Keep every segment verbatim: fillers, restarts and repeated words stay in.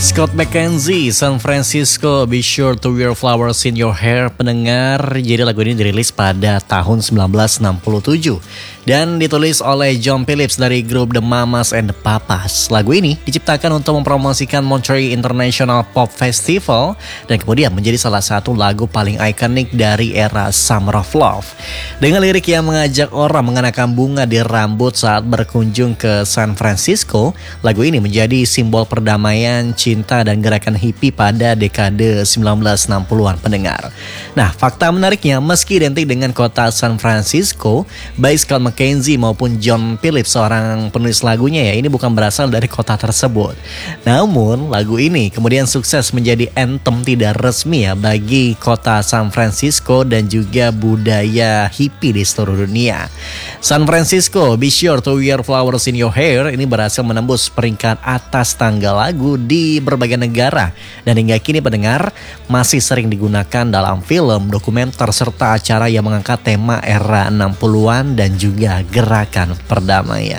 Scott McKenzie, San Francisco, Be Sure to Wear Flowers in Your Hair. Pendengar, jadi lagu ini dirilis pada tahun sembilan belas enam puluh tujuh dan ditulis oleh John Phillips dari grup The Mamas and the Papas. Lagu ini diciptakan untuk mempromosikan Monterey International Pop Festival dan kemudian menjadi salah satu lagu paling ikonik dari era Summer of Love. Dengan lirik yang mengajak orang mengenakan bunga di rambut saat berkunjung ke San Francisco, lagu ini menjadi simbol perdamaian, cinta, dan gerakan hippie pada dekade sembilan belas enam puluhan pendengar. Nah, fakta menariknya, meski identik dengan kota San Francisco, baik Scott McKenzie maupun John Phillips, seorang penulis lagunya ya, ini bukan berasal dari kota tersebut. Namun, lagu ini kemudian sukses menjadi anthem tidak resmi ya bagi kota San Francisco dan juga budaya hippie di seluruh dunia. San Francisco, Be Sure to Wear Flowers in Your Hair ini berhasil menembus peringkat atas tangga lagu di berbagai negara dan hingga kini pendengar masih sering digunakan dalam film, dokumenter, serta acara yang mengangkat tema era enam puluhan dan juga gerakan perdamaian.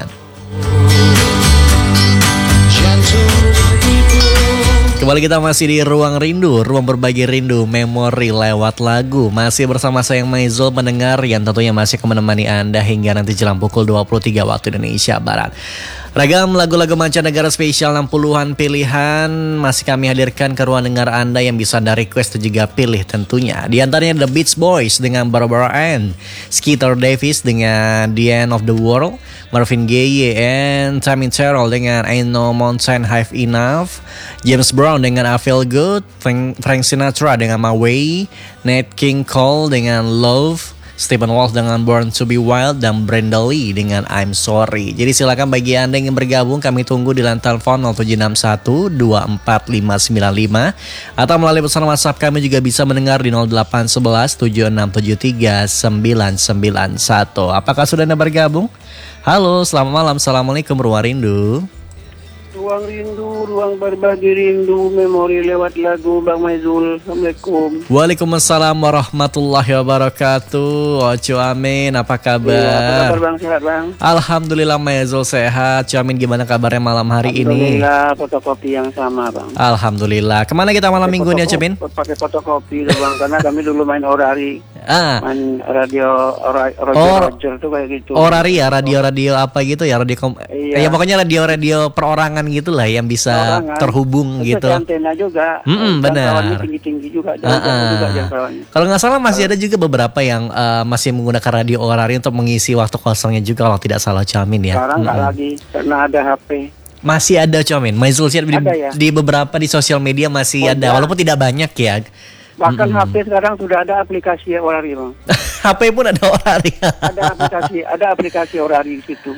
Kembali kita masih di Ruang Rindu, ruang berbagi rindu, memori lewat lagu. Masih bersama saya Maizul, pendengar yang tentunya masih akan menemani Anda hingga nanti jelang pukul dua puluh tiga waktu Indonesia Barat. Ragam lagu-lagu mancanegara spesial enam puluhan pilihan masih kami hadirkan ke ruang dengar Anda yang bisa Anda request dan juga pilih tentunya. Di antaranya The Beach Boys dengan Barbara Ann, Skeeter Davis dengan The End of the World, Marvin Gaye and Tammy Terrell dengan Ain't No Mountain High Enough, James Brown dengan I Feel Good, Frank, Frank Sinatra dengan My Way, Nat King Cole dengan Love, Stephen Wolf dengan Born to be Wild, dan Brenda Lee dengan I'm Sorry. Jadi silakan bagi Anda yang ingin bergabung, kami tunggu di line telepon nol tujuh enam satu dua empat lima sembilan lima atau melalui pesan WhatsApp kami juga bisa mendengar di nol delapan satu satu tujuh enam tujuh tiga sembilan sembilan satu. Apakah sudah Anda bergabung? Halo, selamat malam. Assalamualaikum Ruang Rindu. Ruang Rindu, ruang berbagi rindu, memori lewat lagu, Bang Maizul. Assalamualaikum. Waalaikumsalam warahmatullahi wabarakatuh. Ojo amin, apa kabar? Ya, apa kabar Bang? Sehat Bang? Alhamdulillah Maizul sehat. Ojo amin, gimana kabarnya malam hari ini? Alhamdulillah, fotokopi yang sama Bang. Alhamdulillah. Kemana kita malam minggu ini Ojo Amin? Pakai fotokopi Bang, karena kami dulu main orari. Ah. Main radio ora, Roger, oh, Roger tuh kayak gitu. Orari ya, radio-radio apa gitu ya, radio kom- iya. Ya pokoknya radio-radio perorangan gitulah yang bisa perorangan terhubung terus gitu. Antena juga. Mm-mm, benar. Tinggi-tinggi juga. Uh-uh. juga jangkauannya. Kalau nggak salah masih uh. ada juga beberapa yang uh, masih menggunakan radio orari untuk mengisi waktu kosongnya juga kalau tidak salah Camin ya. Sekarang nggak lagi karena ada H P. Masih ada Camin. Maizul siap di, ya? di beberapa di sosial media masih oh, ada, ya. Walaupun tidak banyak ya. Bahkan mm-hmm. H P sekarang sudah ada aplikasi orari Bang. H P pun ada orari. Ada aplikasi, ada aplikasi orari di situ.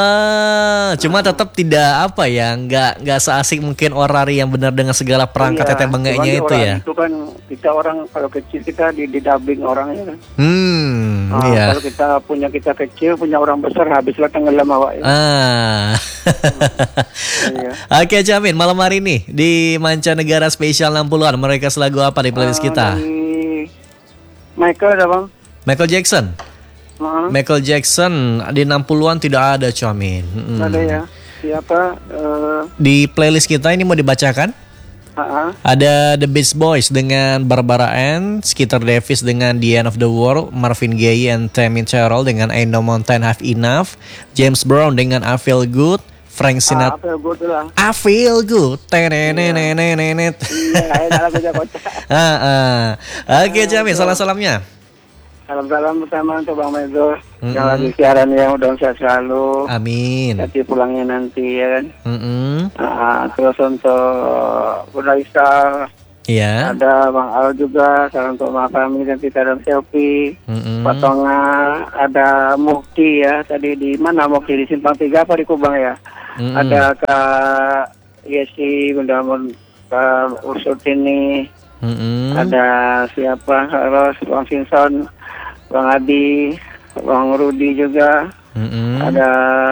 Ah, cuma tetap tidak apa ya, nggak nggak seasik mungkin orari yang benar dengan segala perangkat iya, tetek bengeknya itu ya. Itu kan kita orang kalau kecil kita di, di dubbing orangnya kan. Hmm, nah, iya. Kalau kita punya kita kecil, punya orang besar habislah tenggelam awak ya. Ah. iya. Oke, Camin, malam hari ini di mancanegara spesial enam puluhan mereka selagu apa di playlist uh, kita? Michael ada Bang. Michael Jackson. Uh-huh. Michael Jackson di enam puluhan tidak ada Camin. Hmm. Ada ya. Siapa? Uh... Di playlist kita ini mau dibacakan? Uh-huh. Ada The Beach Boys dengan Barbara Ann, Skeeter Davis dengan The End of the World, Marvin Gaye and Tammy Terrell dengan Ain't No Mountain High Enough, James Brown dengan I Feel Good, Frank Sinatra. Ah, I Feel Good lah. I Feel Good. Tenenenenenet. Iya, enak lagu kocak. Ah, ah. Oke, Camin, salam-salamnya. Salam-salam pertama untuk Bang Maizul mm-hmm. yang lagi siaran ya, mudah sehat selalu. Amin. Nanti pulangnya nanti ya kan. Mm-hmm. Nah, terus untuk Bunda Isa, iya. ada Bang Al juga, salam untuk Mak Fami dan Tita dan Selfie. Mm-hmm. Patonga, ada Mukti ya, tadi di mana Mukti, di Simpang Tiga apa di Kubang ya. Mm-hmm. Ada Kak Yesi, Bunda Mun, Kak Ursutini. Mm-hmm. Ada siapa, Ros, Bang Vincent, Bang Adi, Bang Rudi juga. Mm-hmm. Ada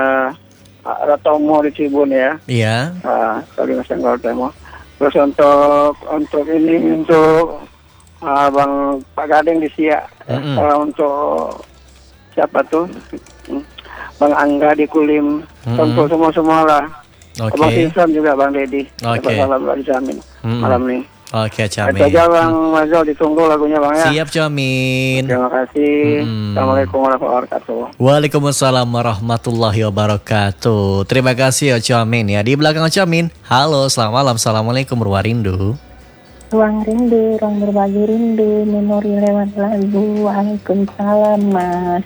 ada Tomo di Cibun ya. Iya. Ah, sorry Mas Enggol Tomo. Terus untuk untuk ini untuk uh, Bang Pak Gading di Siak. Mm-hmm. Uh, untuk siapa tuh? Bang Angga di Kulim. Mm-hmm. Untuk semua-semua lah. Oke. Abang Simpson juga Bang Deddy. Oke. Salam buat Jamin Mm-mm. malam nih. Oke, Itu Camin. aja Bang Mazal, ditunggu lagunya Bang ya. Siap, Camin. Terima kasih. Mm-mm. Assalamualaikum warahmatullahi wabarakatuh. Waalaikumsalam warahmatullahi wabarakatuh. Terima kasih Camin ya. Di belakang Camin. Halo, selamat malam. Assalamualaikum Ruwarindu. Ruang rindu, ruang berbagi rindu, memori lewat lagu. Waalaikumsalam Mas.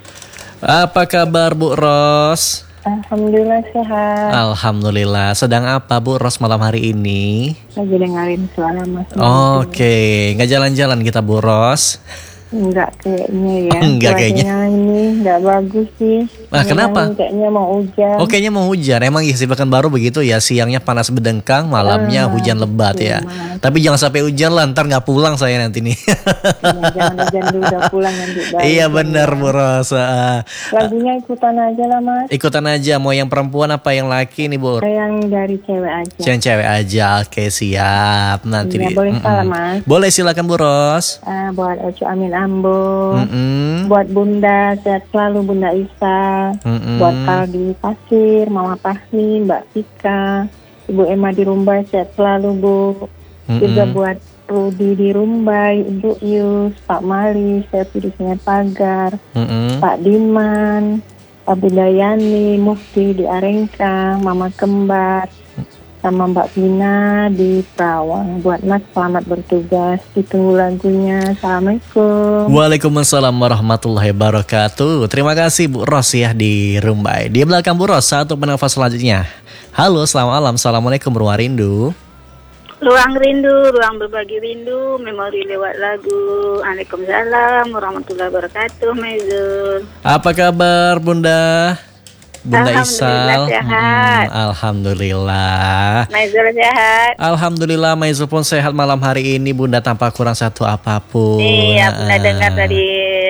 Apa kabar Bu Ros? Alhamdulillah sehat. Alhamdulillah. Sedang apa Bu Ros malam hari ini? Lagi dengerin suara Mas. Oke, nggak jalan-jalan kita Bu Ros? Enggak kayaknya ya. Enggak kayaknya. Cuacanya ini enggak bagus sih. Ah, kenapa? Memang kayaknya mau hujan. Oh, kayaknya mau hujan. Emang isi baru begitu ya. Siangnya panas bedengkang, malamnya Ah, hujan lebat ya. iya, Mas. Tapi jangan sampai hujan lah, ntar nggak pulang saya nanti nih. Ya, jangan hujan dulu udah pulang nanti. baru Iya pulang. benar Bu Ros. Ah, Lagunya ikutan aja lah Mas. ikutan aja. Mau yang perempuan apa yang laki nih Bu? Yang dari cewek aja. Yang cewek aja. Oke, siap. Nanti Iya, di- boleh Mm-mm. salam Mas. Boleh, silakan Bu Ros. Ah, buat Ocu Amin Ambo. Mm-mm. Buat Bunda, sehat selalu Bunda Isa. Mm-mm. Buat Kaldi Pasir, Mama Fahmi, Mbak Tika, Ibu Emma di Rumbai, sehat selalu Bu. Mm-mm. Juga buat Rudi di Rumbai, Ibu Yus, Pak Mali, Sepi di Sungai Pagar, Mm-mm. Pak Diman, Pak Budayani, Mufti di Arengka, Mama Kembar, sama Mbak Vina di Perawang. Buat Mas selamat bertugas. Ditunggu lagunya. Assalamualaikum. Waalaikumsalam warahmatullahi wabarakatuh. Terima kasih Bu Ros ya di Rumbai. Di belakang Bu Ros, satu penafas selanjutnya. Halo, selamat malam. Assalamualaikum Ruwarindu. Ruang rindu, ruang berbagi rindu, memori lewat lagu. Waalaikumsalam warahmatullahi wabarakatuh, Maizul. Apa kabar Bunda? Bunda Alhamdulillah Isal. sehat. Mm, Alhamdulillah. Maizul sehat. Alhamdulillah Maizul pun sehat malam hari ini Bunda, tanpa kurang satu apapun. Iya, Bunda Ah. dengar dari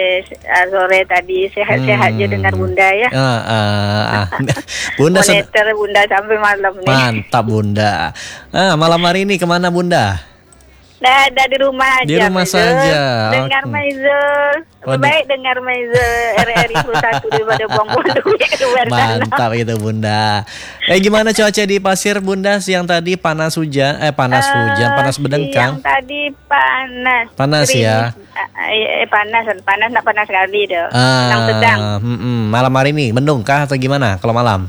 uh, sore tadi sehat-sehat aja Hmm. dengar Bunda ya. Ah, ah, ah. Bunda sen- Monitor Bunda sampai malam nih. mantap Bunda. Ah, malam hari ini kemana Bunda? Nah, ada di rumah aja. Di rumah Maizul. saja, Dengar oke. Maizul. Oh, Lebih baik dengar Maizul R R I satu daripada buang-buang duit ke luar sana. Mantap itu Bunda. Eh gimana cuaca di Pasir Bunda siang tadi, panas hujan, eh panas hujan, panas bedengkang. Yang tadi panas. Panas ya? Eh, eh, panas, panas, nak panas sekali deh. Ah, Sedang-sedang. mm-mm. Malam hari ini mendung kah atau gimana kalau malam?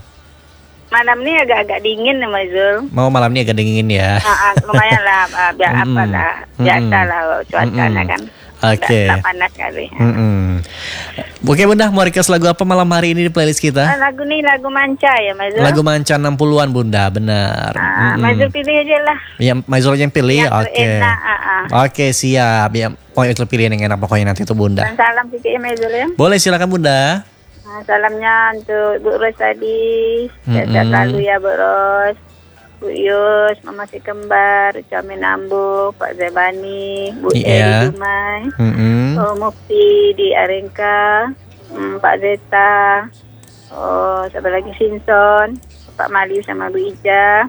Malam ini agak-agak dingin nih, Mas Zul. Mau malam ini agak dingin ya. Ah, ah, lumayan lah, ah, biar Mm-mm. apa lah, Mm-mm. biasa lah cuacanya Mm-mm. kan. Oke. Tak, tak panas sekali. Mm-mm. Oke Bunda, mau request lagu apa malam hari ini di playlist Ah, kita? lagu nih lagu manca ya, Mas Zul. Lagu manca enam puluhan Bunda, benar. Ah, Mm-mm. Mas Zul pilih aja lah. Yang Maizul yang pilih, Yang oke. enak, ah, ah. Oke siap, ya pokoknya pilih yang enak pokoknya nanti itu Bunda. Dan salam sedikit ya, Mas Zul ya. Boleh silakan Bunda. Nah, salamnya untuk Bu Ros tadi. Sehat Mm-mm. selalu ya Bu Ros. Bu Yus, Mama Si Kembar, Camin Ambo, Pak Zebani, Bu Iya. Eri Dumai, Mm-mm. oh, Mufti di Arengka, hmm, Pak Zeta, oh, siapa lagi Sinson, Pak Mali sama Bu Ija,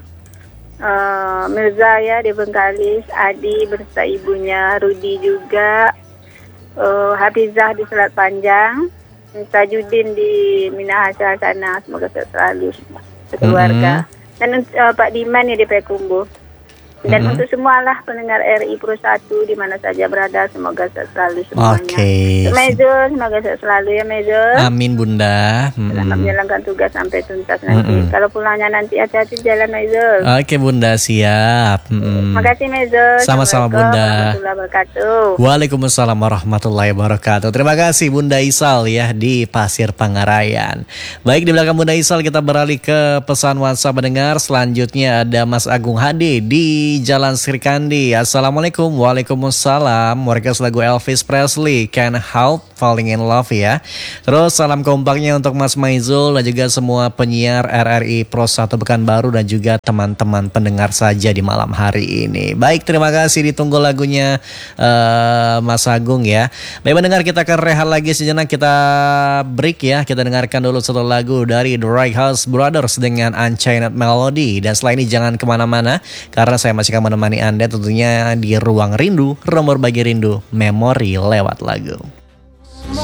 uh, Mirza ya di Bengkalis, Adi beserta ibunya, Rudi juga, uh, Hafizah di Selat Panjang, Tajudin di Minahasa sana, semoga sehat selalu sekeluarga. Dan uh, Pak Diman ya di Pekumbu. Dan Mm-hmm. untuk semualah pendengar R I Pro satu di mana saja berada, semoga sehat selalu semuanya. Oke. Mezul, semoga sehat selalu ya Mezul. Amin Bunda. Selamat Mm-mm. menjalankan tugas sampai tuntas nanti. Mm-mm. Kalau pulangnya nanti hati-hati jalan Mezul. Oke Bunda, siap. Mm-mm. Makasih Mezul. Sama-sama, Assalamualaikum Bunda. warahmatullahi wabarakatuh. Waalaikumsalam warahmatullahi wabarakatuh. Terima kasih Bunda Isal ya di Pasir Pangarayan. Baik, di belakang Bunda Isal kita beralih ke pesan WhatsApp pendengar. Selanjutnya ada Mas Agung Hadi di Jalan Srikandi. Assalamualaikum. Waalaikumsalam. Mereka lagu Elvis Presley, Can't Help Falling in Love ya. Terus salam kompaknya untuk Mas Maizul dan juga semua penyiar R R I Pro satu Pekanbaru dan juga teman-teman pendengar saja di malam hari ini. Baik, terima kasih, ditunggu lagunya uh, Mas Agung ya. Baik pendengar, kita akan rehat lagi sejenak, kita break ya. Kita dengarkan dulu satu lagu dari The Right House Brothers dengan Unchained Melody. Dan setelah ini jangan kemana-mana karena saya masih akan menemani Anda tentunya di Ruang Rindu, Ruang Berbagi Rindu, memori lewat lagu.